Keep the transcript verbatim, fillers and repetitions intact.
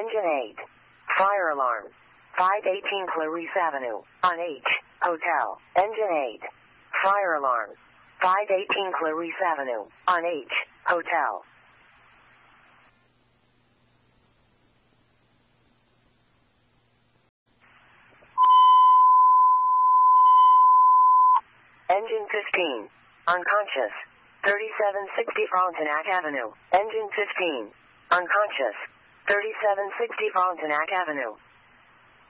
Engine eight. Fire alarm. five eighteen Clarice Avenue, on H, Hotel. Engine eight. Fire alarm. five eighteen Clarice Avenue, on H, Hotel. Engine fifteen. Unconscious. thirty-seven sixty Frontenac Avenue. Engine fifteen. Unconscious. thirty-seven sixty Frontenac Avenue.